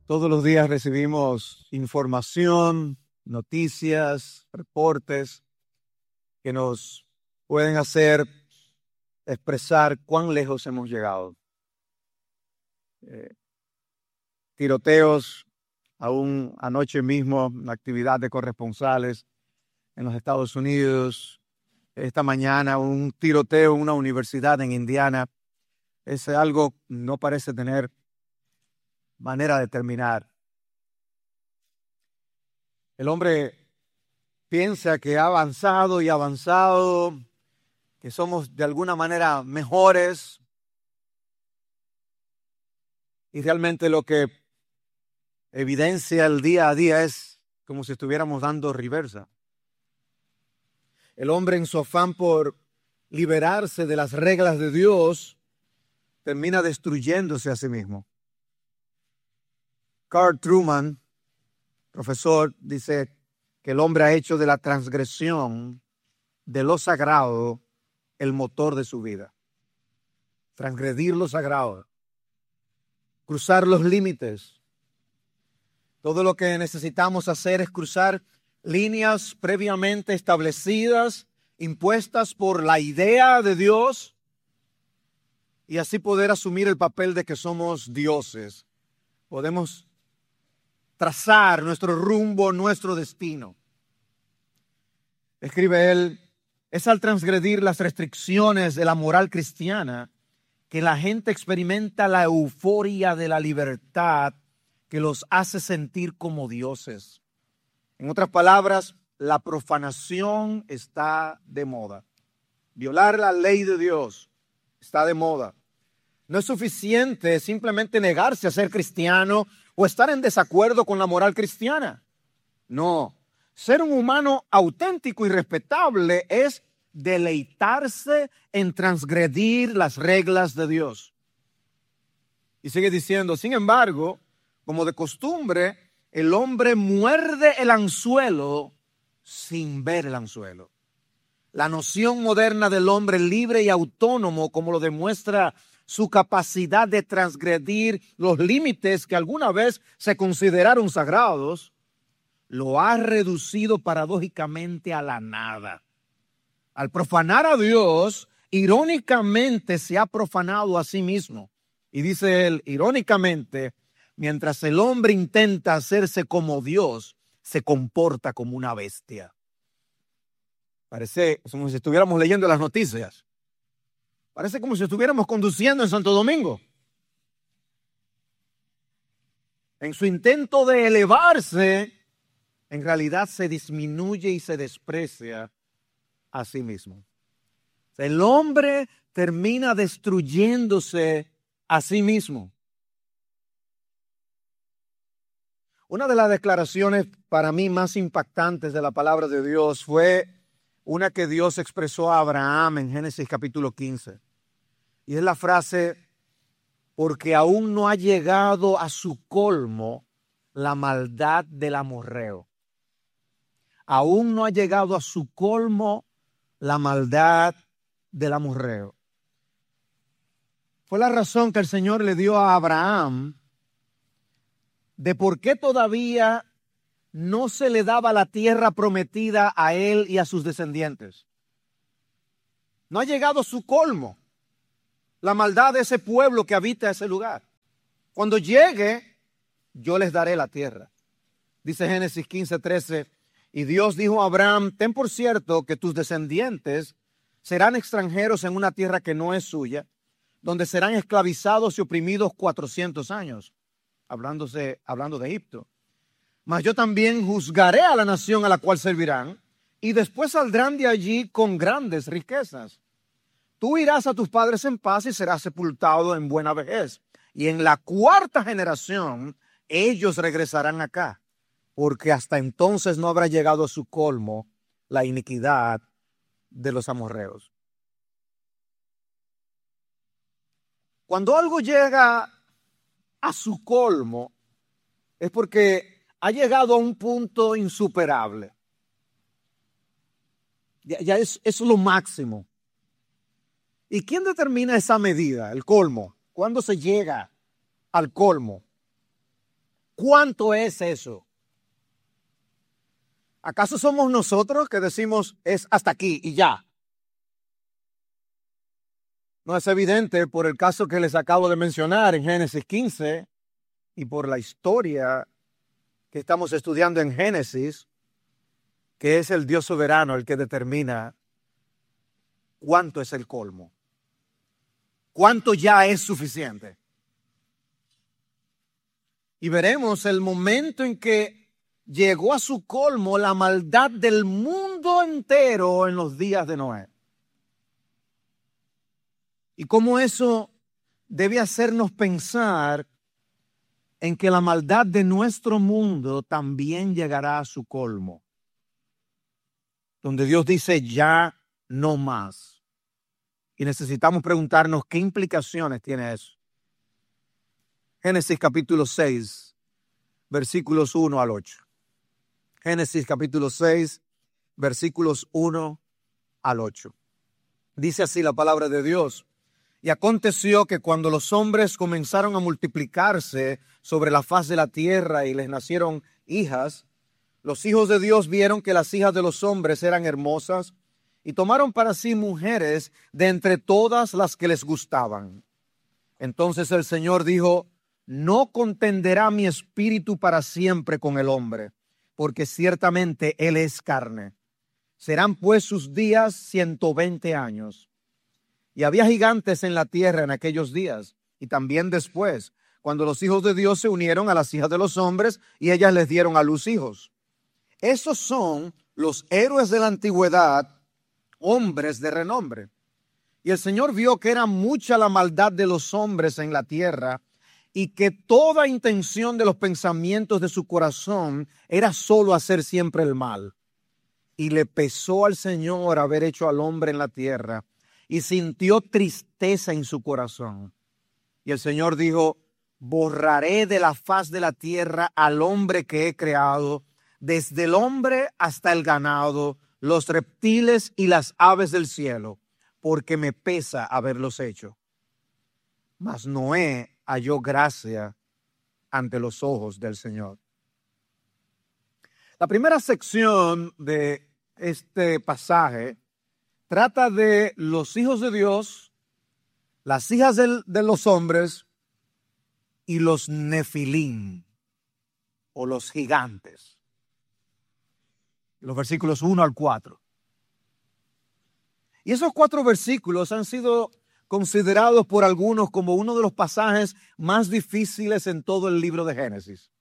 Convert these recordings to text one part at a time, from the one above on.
Todos los días recibimos información, noticias, reportes que nos pueden hacer expresar cuán lejos hemos llegado. Tiroteos, aún anoche mismo, una actividad de corresponsales en los Estados Unidos. Esta mañana un tiroteo en una universidad en Indiana. Es algo que no parece tener manera de terminar. El hombre piensa que ha avanzado y avanzado, que somos de alguna manera mejores, y realmente lo que evidencia el día a día es como si estuviéramos dando reversa. El hombre, en su afán por liberarse de las reglas de Dios, termina destruyéndose a sí mismo. Carl Truman, profesor, dice que el hombre ha hecho de la transgresión de lo sagrado el motor de su vida. Transgredir lo sagrado, cruzar los límites. Todo lo que necesitamos hacer es cruzar líneas previamente establecidas, impuestas por la idea de Dios, y así poder asumir el papel de que somos dioses. Podemos trazar nuestro rumbo, nuestro destino. Escribe él, es al transgredir las restricciones de la moral cristiana que la gente experimenta la euforia de la libertad que los hace sentir como dioses. En otras palabras, la profanación está de moda. Violar la ley de Dios está de moda. No es suficiente simplemente negarse a ser cristiano o estar en desacuerdo con la moral cristiana. No, ser un humano auténtico y respetable es deleitarse en transgredir las reglas de Dios. Y sigue diciendo, sin embargo, como de costumbre, el hombre muerde el anzuelo sin ver el anzuelo. La noción moderna del hombre libre y autónomo, como lo demuestra su capacidad de transgredir los límites que alguna vez se consideraron sagrados, lo ha reducido paradójicamente a la nada. Al profanar a Dios, irónicamente se ha profanado a sí mismo. Y dice él, irónicamente, mientras el hombre intenta hacerse como Dios, se comporta como una bestia. Parece como si estuviéramos leyendo las noticias. Parece como si estuviéramos conduciendo en Santo Domingo. En su intento de elevarse, en realidad se disminuye y se desprecia a sí mismo. El hombre termina destruyéndose a sí mismo. Una de las declaraciones para mí más impactantes de la palabra de Dios fue una que Dios expresó a Abraham en Génesis capítulo 15. Y es la frase, porque aún no ha llegado a su colmo la maldad del amorreo. Aún no ha llegado a su colmo la maldad del amorreo. Fue la razón que el Señor le dio a Abraham de por qué todavía no se le daba la tierra prometida a él y a sus descendientes. No ha llegado a su colmo la maldad de ese pueblo que habita ese lugar. Cuando llegue, yo les daré la tierra. Dice Génesis 15:13, y Dios dijo a Abraham, ten por cierto que tus descendientes serán extranjeros en una tierra que no es suya, donde serán esclavizados y oprimidos 400 años. Hablando de Egipto. Mas yo también juzgaré a la nación a la cual servirán, y después saldrán de allí con grandes riquezas. Tú irás a tus padres en paz y serás sepultado en buena vejez. Y en la cuarta generación ellos regresarán acá, porque hasta entonces no habrá llegado a su colmo la iniquidad de los amorreos. Cuando algo llega a su colmo, es porque ha llegado a un punto insuperable. Ya es lo máximo. ¿Y quién determina esa medida, el colmo? ¿Cuándo se llega al colmo? ¿Cuánto es eso? ¿Acaso somos nosotros que decimos es hasta aquí y ya? No es evidente por el caso que les acabo de mencionar en Génesis 15 y por la historia que estamos estudiando en Génesis, que es el Dios soberano el que determina cuánto es el colmo, cuánto ya es suficiente. Y veremos el momento en que llegó a su colmo la maldad del mundo entero en los días de Noé. Y cómo eso debe hacernos pensar en que la maldad de nuestro mundo también llegará a su colmo, donde Dios dice ya no más. Y necesitamos preguntarnos qué implicaciones tiene eso. Génesis capítulo 6, versículos 1 al 8. Génesis capítulo 6, versículos 1 al 8. Dice así la palabra de Dios. Y aconteció que cuando los hombres comenzaron a multiplicarse sobre la faz de la tierra y les nacieron hijas, los hijos de Dios vieron que las hijas de los hombres eran hermosas y tomaron para sí mujeres de entre todas las que les gustaban. Entonces el Señor dijo, no contenderá mi espíritu para siempre con el hombre, porque ciertamente él es carne. Serán pues sus días 120 años. Y había gigantes en la tierra en aquellos días, y también después, cuando los hijos de Dios se unieron a las hijas de los hombres, y ellas les dieron a luz hijos. Esos son los héroes de la antigüedad, hombres de renombre. Y el Señor vio que era mucha la maldad de los hombres en la tierra, y que toda intención de los pensamientos de su corazón era solo hacer siempre el mal. Y le pesó al Señor haber hecho al hombre en la tierra, y sintió tristeza en su corazón. Y el Señor dijo, borraré de la faz de la tierra al hombre que he creado, desde el hombre hasta el ganado, los reptiles y las aves del cielo, porque me pesa haberlos hecho. Mas Noé halló gracia ante los ojos del Señor. La primera sección de este pasaje trata de los hijos de Dios, las hijas de los hombres y los nefilim o los gigantes. Los versículos 1 al 4. Y esos 4 versículos han sido considerados por algunos como uno de los pasajes más difíciles en todo el libro de Génesis.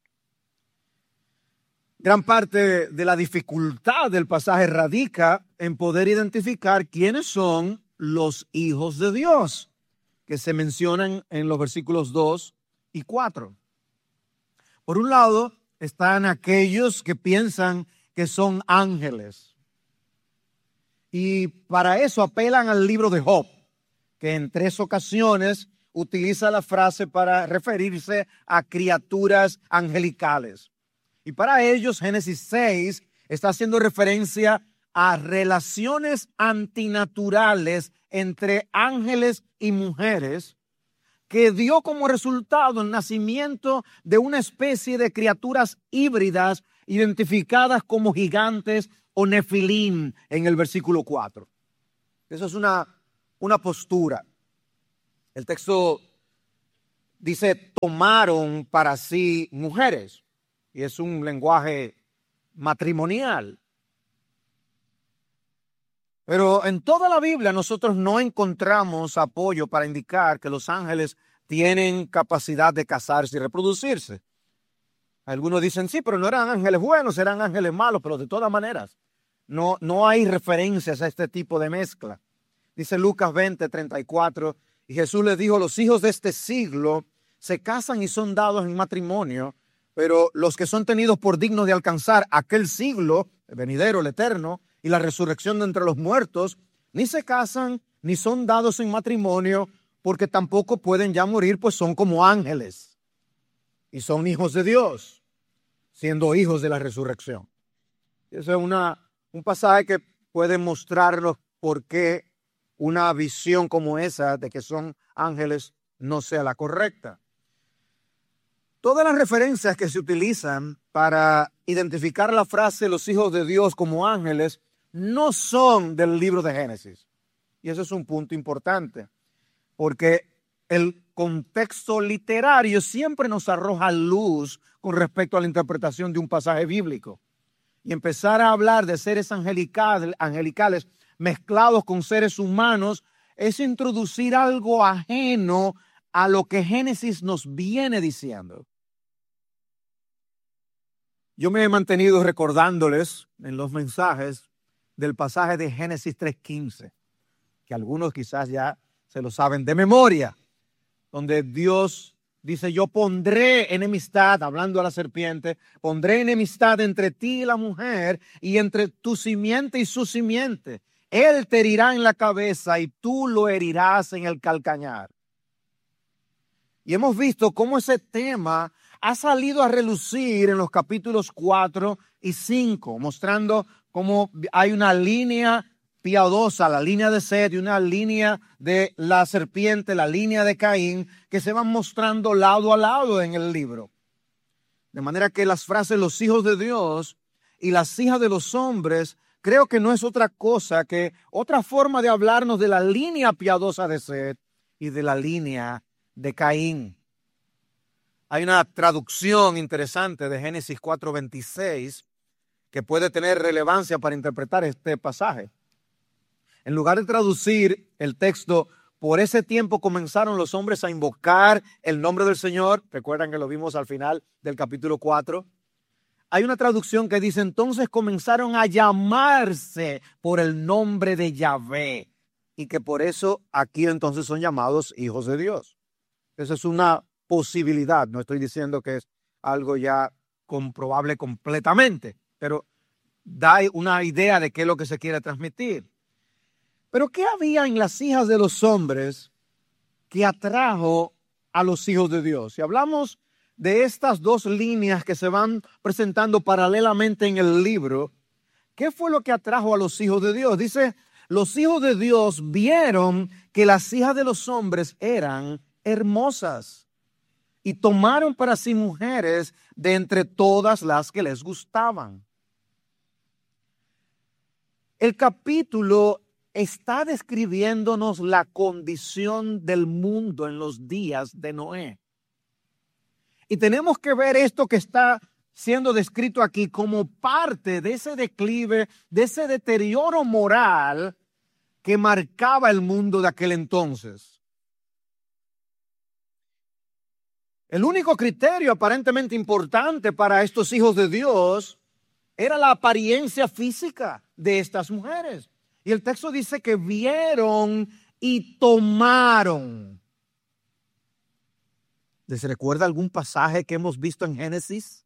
Gran parte de la dificultad del pasaje radica en poder identificar quiénes son los hijos de Dios, que se mencionan en los versículos 2 y 4. Por un lado, están aquellos que piensan que son ángeles. Y para eso apelan al libro de Job, que en 3 ocasiones utiliza la frase para referirse a criaturas angelicales. Y para ellos, Génesis 6 está haciendo referencia a relaciones antinaturales entre ángeles y mujeres que dio como resultado el nacimiento de una especie de criaturas híbridas identificadas como gigantes o nefilim en el versículo 4. Eso es una postura. El texto dice, tomaron para sí mujeres. Y es un lenguaje matrimonial. Pero en toda la Biblia nosotros no encontramos apoyo para indicar que los ángeles tienen capacidad de casarse y reproducirse. Algunos dicen, sí, pero no eran ángeles buenos, eran ángeles malos, pero de todas maneras no hay referencias a este tipo de mezcla. Dice Lucas 20:34, y Jesús les dijo, los hijos de este siglo se casan y son dados en matrimonio, pero los que son tenidos por dignos de alcanzar aquel siglo, el venidero, el eterno, y la resurrección de entre los muertos, ni se casan, ni son dados en matrimonio, porque tampoco pueden ya morir, pues son como ángeles. Y son hijos de Dios, siendo hijos de la resurrección. Eso es un pasaje que puede mostrarnos por qué una visión como esa de que son ángeles no sea la correcta. Todas las referencias que se utilizan para identificar la frase los hijos de Dios como ángeles no son del libro de Génesis. Y eso es un punto importante, porque el contexto literario siempre nos arroja luz con respecto a la interpretación de un pasaje bíblico. Y empezar a hablar de seres angelicales mezclados con seres humanos es introducir algo ajeno a lo que Génesis nos viene diciendo. Yo me he mantenido recordándoles en los mensajes del pasaje de Génesis 3:15, que algunos quizás ya se lo saben de memoria, donde Dios dice: yo pondré enemistad, hablando a la serpiente, pondré enemistad entre ti y la mujer, y entre tu simiente y su simiente. Él te herirá en la cabeza y tú lo herirás en el calcañar. Y hemos visto cómo ese tema ha salido a relucir en los capítulos 4 y 5, mostrando cómo hay una línea piadosa, la línea de Set, y una línea de la serpiente, la línea de Caín, que se van mostrando lado a lado en el libro. De manera que las frases los hijos de Dios y las hijas de los hombres, creo que no es otra cosa que otra forma de hablarnos de la línea piadosa de Set y de la línea de Caín. Hay una traducción interesante de Génesis 4:26 que puede tener relevancia para interpretar este pasaje. En lugar de traducir el texto, por ese tiempo comenzaron los hombres a invocar el nombre del Señor. Recuerdan que lo vimos al final del capítulo 4. Hay una traducción que dice: entonces comenzaron a llamarse por el nombre de Yahvé. Y que por eso aquí entonces son llamados hijos de Dios. Esa es una posibilidad. No estoy diciendo que es algo ya comprobable completamente, pero da una idea de qué es lo que se quiere transmitir. Pero ¿qué había en las hijas de los hombres que atrajo a los hijos de Dios? Si hablamos de estas dos líneas que se van presentando paralelamente en el libro, ¿qué fue lo que atrajo a los hijos de Dios? Dice: los hijos de Dios vieron que las hijas de los hombres eran hermosas y tomaron para sí mujeres de entre todas las que les gustaban. El capítulo está describiéndonos la condición del mundo en los días de Noé. Y tenemos que ver esto que está siendo descrito aquí como parte de ese declive, de ese deterioro moral que marcaba el mundo de aquel entonces. El único criterio aparentemente importante para estos hijos de Dios era la apariencia física de estas mujeres. Y el texto dice que vieron y tomaron. ¿Les recuerda algún pasaje que hemos visto en Génesis?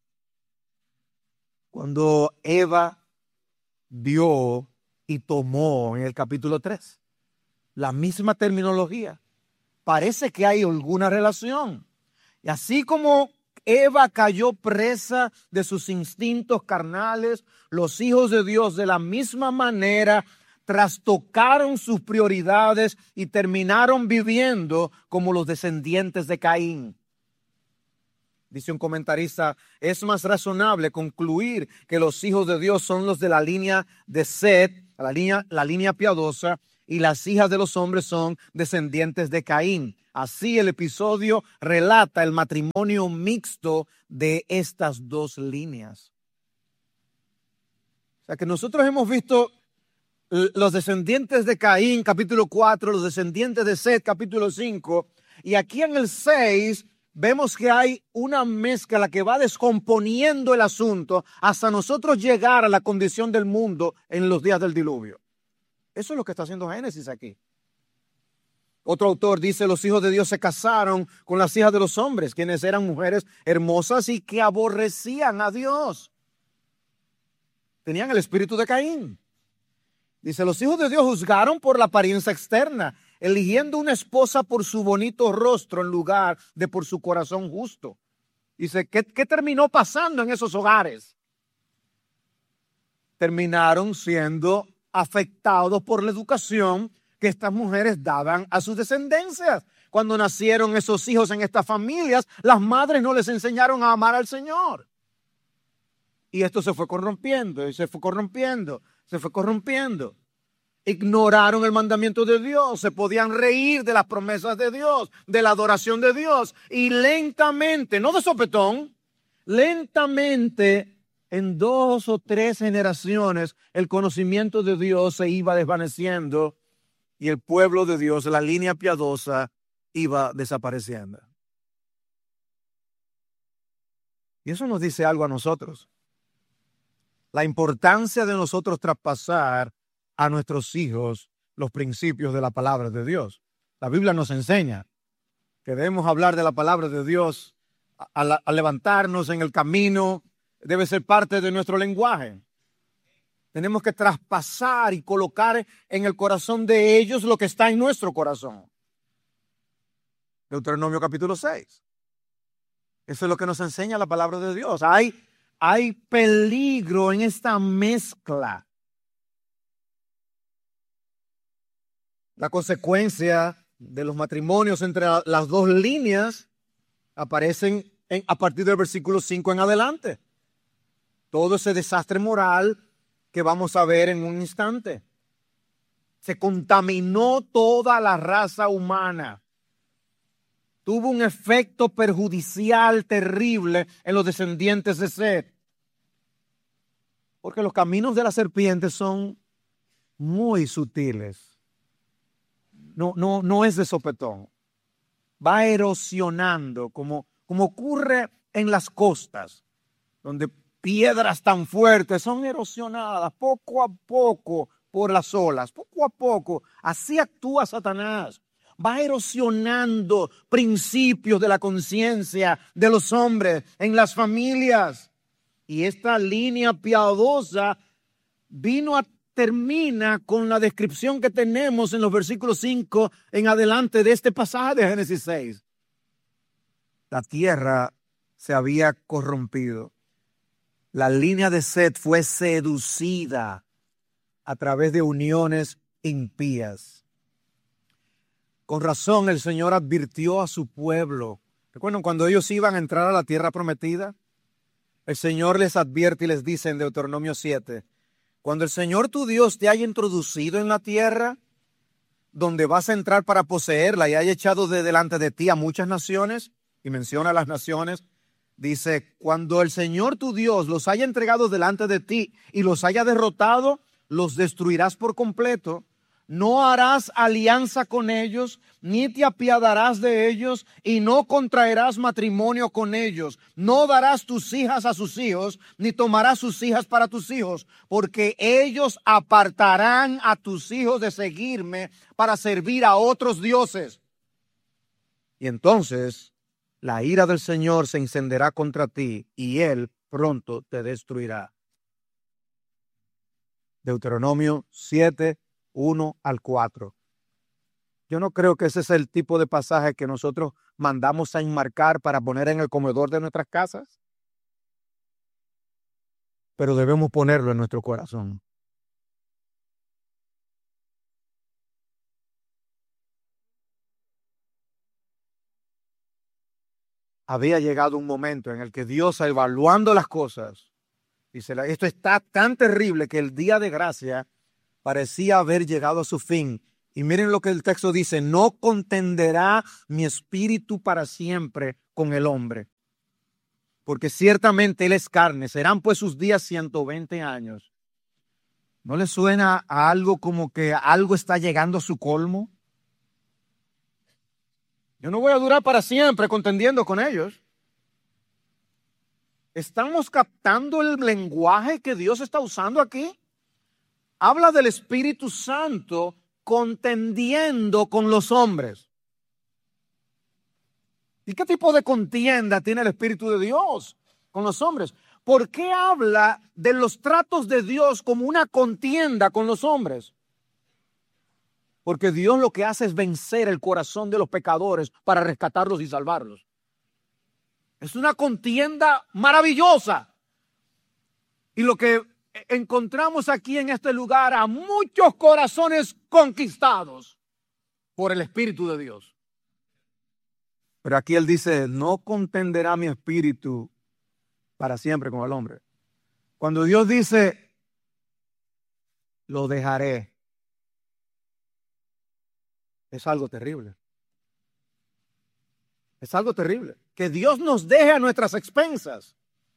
Cuando Eva vio y tomó en el capítulo 3. La misma terminología. Parece que hay alguna relación. Y así como Eva cayó presa de sus instintos carnales, los hijos de Dios de la misma manera trastocaron sus prioridades y terminaron viviendo como los descendientes de Caín. Dice un comentarista: es más razonable concluir que los hijos de Dios son los de la línea de Set, la línea piadosa, y las hijas de los hombres son descendientes de Caín. Así el episodio relata el matrimonio mixto de estas dos líneas. O sea que nosotros hemos visto los descendientes de Caín, capítulo 4, los descendientes de Set, capítulo 5, y aquí en el 6 vemos que hay una mezcla que va descomponiendo el asunto hasta nosotros llegar a la condición del mundo en los días del diluvio. Eso es lo que está haciendo Génesis aquí. Otro autor dice: los hijos de Dios se casaron con las hijas de los hombres, quienes eran mujeres hermosas y que aborrecían a Dios. Tenían el espíritu de Caín. Dice: los hijos de Dios juzgaron por la apariencia externa, eligiendo una esposa por su bonito rostro en lugar de por su corazón justo. Dice: ¿qué terminó pasando en esos hogares? Terminaron siendo afectados por la educación que estas mujeres daban a sus descendencias. cuando nacieron esos hijos en estas familias, las madres no les enseñaron a amar al Señor. Y esto se fue corrompiendo, y se fue corrompiendo, se fue corrompiendo. Ignoraron el mandamiento de Dios, se podían reír de las promesas de Dios, de la adoración de Dios. Y lentamente, no de sopetón, lentamente, en 2 o 3 generaciones, el conocimiento de Dios se iba desvaneciendo y el pueblo de Dios, la línea piadosa, iba desapareciendo. Y eso nos dice algo a nosotros. La importancia de nosotros traspasar a nuestros hijos los principios de la palabra de Dios. La Biblia nos enseña que debemos hablar de la palabra de Dios al levantarnos en el camino. Debe ser parte de nuestro lenguaje. Tenemos que traspasar y colocar en el corazón de ellos lo que está en nuestro corazón. Deuteronomio capítulo 6. Eso es lo que nos enseña la palabra de Dios. Hay peligro en esta mezcla. La consecuencia de los matrimonios entre las dos líneas aparecen a partir del versículo 5 en adelante. Todo ese desastre moral que vamos a ver en un instante. Se contaminó toda la raza humana. Tuvo un efecto perjudicial terrible en los descendientes de Set. Porque los caminos de la serpiente son muy sutiles. No es de sopetón. Va erosionando como ocurre en las costas, donde piedras tan fuertes son erosionadas poco a poco por las olas, poco a poco. Así actúa Satanás. Va erosionando principios de la conciencia de los hombres en las familias. Y esta línea piadosa termina con la descripción que tenemos en los versículos 5 en adelante de este pasaje de Génesis 6. La tierra se había corrompido. La línea de Set fue seducida a través de uniones impías. Con razón el Señor advirtió a su pueblo. ¿Recuerdan cuando ellos iban a entrar a la tierra prometida? El Señor les advierte y les dice en Deuteronomio 7, cuando el Señor tu Dios te haya introducido en la tierra, donde vas a entrar para poseerla y haya echado de delante de ti a muchas naciones, y menciona las naciones, dice, cuando el Señor tu Dios los haya entregado delante de ti y los haya derrotado, los destruirás por completo. No harás alianza con ellos, ni te apiadarás de ellos, y no contraerás matrimonio con ellos. No darás tus hijas a sus hijos, ni tomarás sus hijas para tus hijos, porque ellos apartarán a tus hijos de seguirme para servir a otros dioses. Y entonces la ira del Señor se encenderá contra ti, y Él pronto te destruirá. Deuteronomio 7, 1 al 4. Yo no creo que ese es el tipo de pasaje que nosotros mandamos a enmarcar para poner en el comedor de nuestras casas, pero debemos ponerlo en nuestro corazón. Había llegado un momento en el que Dios, evaluando las cosas, dice, esto está tan terrible que el día de gracia parecía haber llegado a su fin. Y miren lo que el texto dice, no contenderá mi espíritu para siempre con el hombre, porque ciertamente él es carne, serán pues sus días 120 años. ¿No le suena a algo como que algo está llegando a su colmo? Yo no voy a durar para siempre contendiendo con ellos. ¿Estamos captando el lenguaje que Dios está usando aquí? Habla del Espíritu Santo contendiendo con los hombres. ¿Y qué tipo de contienda tiene el Espíritu de Dios con los hombres? ¿Por qué habla de los tratos de Dios como una contienda con los hombres? Porque Dios lo que hace es vencer el corazón de los pecadores para rescatarlos y salvarlos. Es una contienda maravillosa. Y lo que encontramos aquí en este lugar a muchos corazones conquistados por el Espíritu de Dios. Pero aquí él dice, no contenderá mi espíritu para siempre con el hombre. Cuando Dios dice, lo dejaré, es algo terrible. Es algo terrible. Que Dios nos deje a nuestras expensas.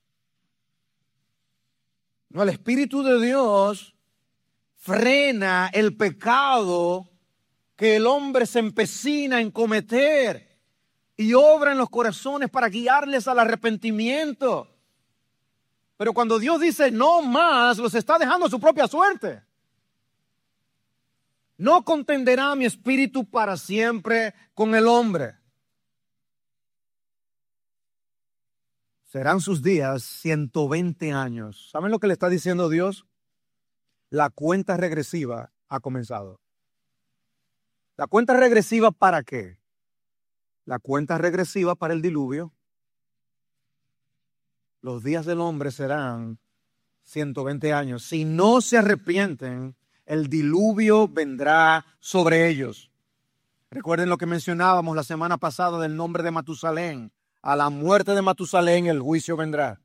No, el Espíritu de Dios frena el pecado que el hombre se empecina en cometer y obra en los corazones para guiarles al arrepentimiento. Pero cuando Dios dice no más, los está dejando a su propia suerte. No contenderá mi espíritu para siempre con el hombre. Serán sus días 120 años. ¿Saben lo que le está diciendo Dios? La cuenta regresiva ha comenzado. ¿La cuenta regresiva para qué? La cuenta regresiva para el diluvio. Los días del hombre serán 120 años. Si no se arrepienten, el diluvio vendrá sobre ellos. Recuerden lo que mencionábamos la semana pasada del nombre de Matusalén. A la muerte de Matusalén el juicio vendrá.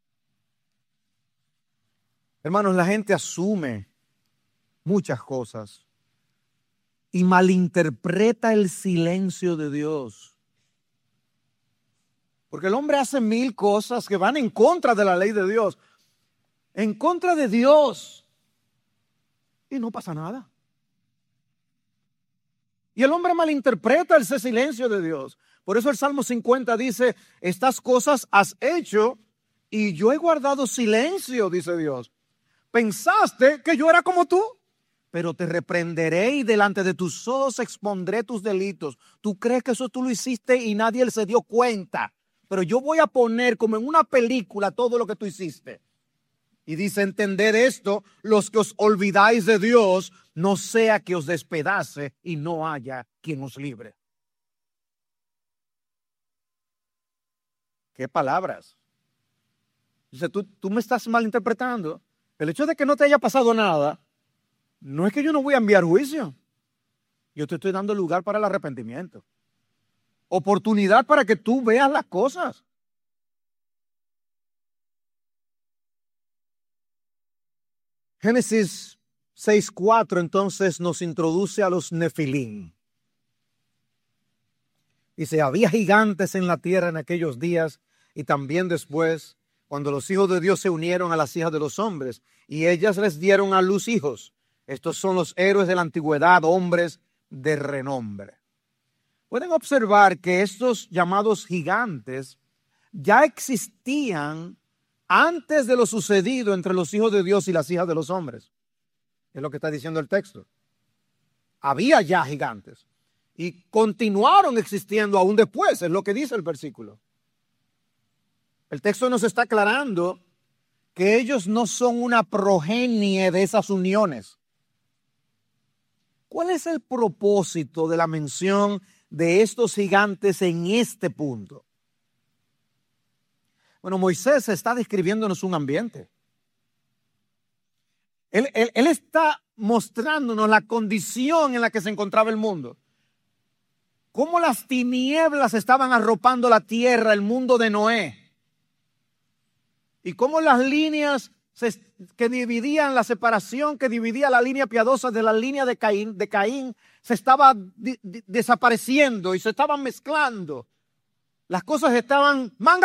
Hermanos, la gente asume muchas cosas y malinterpreta el silencio de Dios. Porque el hombre hace mil cosas que van en contra de la ley de Dios, en contra de Dios, y no pasa nada. Y el hombre malinterpreta ese silencio de Dios. Por eso el Salmo 50 dice, estas cosas has hecho y yo he guardado silencio, dice Dios. Pensaste que yo era como tú, pero te reprenderé y delante de tus ojos expondré tus delitos. Tú crees que eso tú lo hiciste y nadie se dio cuenta, pero yo voy a poner como en una película todo lo que tú hiciste. Y dice, entended esto, los que os olvidáis de Dios, no sea que os despedace y no haya quien os libre. ¿Qué palabras? Dice, tú me estás malinterpretando. El hecho de que no te haya pasado nada, no es que yo no voy a enviar juicio. Yo te estoy dando lugar para el arrepentimiento. Oportunidad para que tú veas las cosas. Génesis 6:4 entonces nos introduce a los Nefilim. Dice, había gigantes en la tierra en aquellos días y también después, cuando los hijos de Dios se unieron a las hijas de los hombres y ellas les dieron a luz hijos. Estos son los héroes de la antigüedad, hombres de renombre. Pueden observar que estos llamados gigantes ya existían antes de lo sucedido entre los hijos de Dios y las hijas de los hombres. Es lo que está diciendo el texto. Había ya gigantes y continuaron existiendo aún después, es lo que dice el versículo. El texto nos está aclarando que ellos no son una progenie de esas uniones. ¿Cuál es el propósito de la mención de estos gigantes en este punto? Bueno, Moisés está describiéndonos un ambiente. Él está mostrándonos la condición en la que se encontraba el mundo. Cómo las tinieblas estaban arropando la tierra, el mundo de Noé. Y cómo las líneas que dividían, la separación que dividía la línea piadosa de la línea de Caín se estaba desapareciendo y se estaban mezclando. Las cosas estaban manga